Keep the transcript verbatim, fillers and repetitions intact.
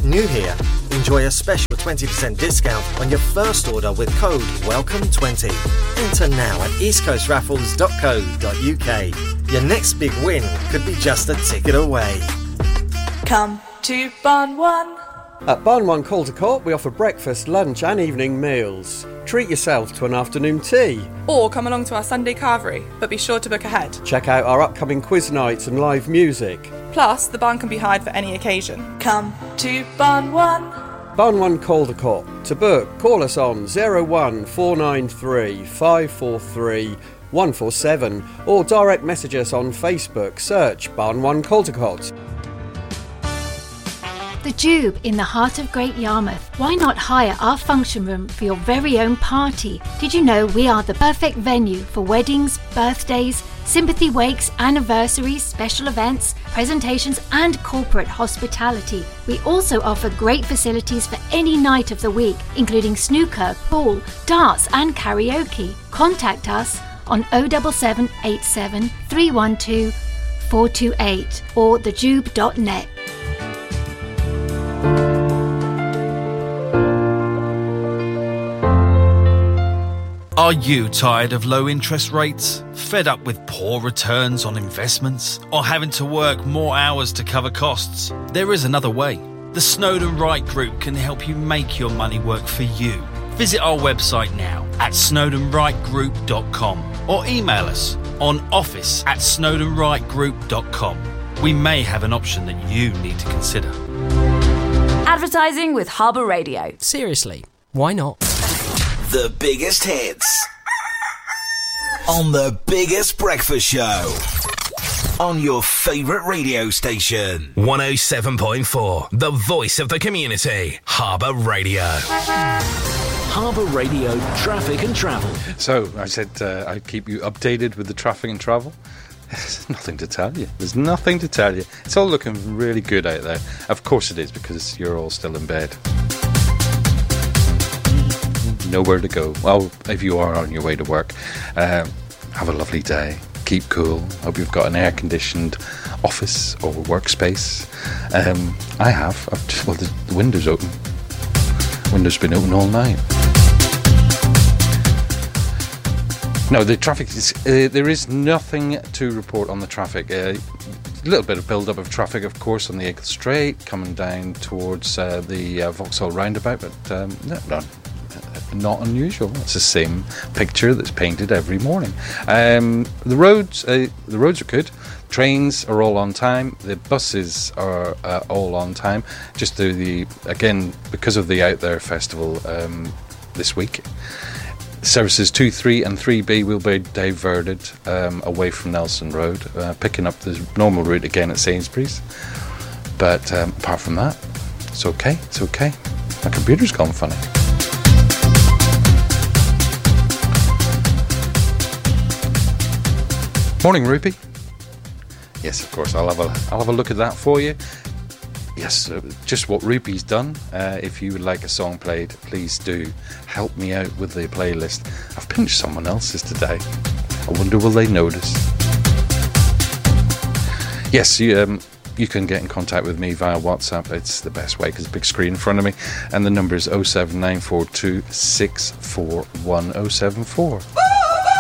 New here? Enjoy a special twenty percent discount on your first order with code welcome twenty. Enter now at east coast raffles dot co dot uk. Your next big win could be just a ticket away. Come to Barn One. At Barn One Caldecott, we offer breakfast, lunch and evening meals. Treat yourself to an afternoon tea. Or come along to our Sunday carvery, but be sure to book ahead. Check out our upcoming quiz nights and live music. Plus, the barn can be hired for any occasion. Come to Barn One. Barn One Caldecott. To book, call us on oh one four nine three five four three one four seven or direct message us on Facebook. Search Barn One Caldecott. The Jube in the heart of Great Yarmouth. Why not hire our function room for your very own party? Did you know we are the perfect venue for weddings, birthdays, sympathy wakes, anniversaries, special events, presentations and corporate hospitality. We also offer great facilities for any night of the week, including snooker, pool, darts and karaoke. Contact us on oh seven seven eight seven three one two four two eight or the jube dot net. Are you tired of low interest rates? Fed up with poor returns on investments? Or having to work more hours to cover costs? There is another way. The Snowden Wright Group can help you make your money work for you. Visit our website now at snowden wright group dot com or email us on office at snowden wright group dot com. We may have an option that you need to consider. Advertising with Harbour Radio. Seriously, why not? The biggest hits on the biggest breakfast show on your favourite radio station. one oh seven point four, the voice of the community. Harbour Radio. Harbour Radio traffic and travel. So I said uh, I'd keep you updated with the traffic and travel. There's nothing to tell you. There's nothing to tell you. It's all looking really good out there. Of course it is, because you're all still in bed. Nowhere to go. Well, if you are on your way to work, um, have a lovely day. Keep cool. Hope you've got an air-conditioned office or workspace. Um, I have. I've just, well, the, the window's open. The window's been open all night. No, the traffic is... Uh, there is nothing to report on the traffic. Uh, a little bit of build-up of traffic, of course, on the Eagle Strait, coming down towards uh, the uh, Vauxhall roundabout, but um, no, no. Not unusual. It's the same picture that's painted every morning. Um, the roads, uh, the roads are good. Trains are all on time. The buses are uh, all on time. Just the, the again because of the Out There Festival um, this week. Services two, three, and three B will be diverted um, away from Nelson Road, uh, picking up the normal route again at Sainsbury's. But um, apart from that, it's okay. It's okay. My computer's gone funny. Morning, Rupee. Yes, of course. I'll have a I'll have a look at that for you. Yes, uh, just what Rupee's done. Uh, if you would like a song played, please do help me out with the playlist. I've pinched someone else's today. I wonder will they notice. Yes, you um you can get in contact with me via WhatsApp. It's the best way because the big screen in front of me, and the number is oh seven nine four two six four one oh seven four.